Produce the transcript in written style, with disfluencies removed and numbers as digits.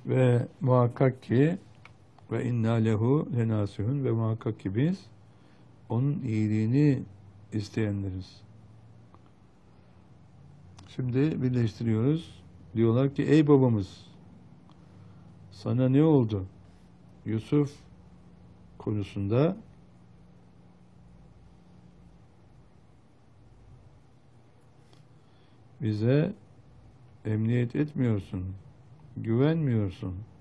Ve muhakkak ki ve inna lehu lenasihun ve muhakkak ki biz onun iyiliğini isteyenleriz. Şimdi birleştiriyoruz. Diyorlar ki ey babamız sana ne oldu? Yusuf konusunda bize emniyet etmiyorsun, güvenmiyorsun.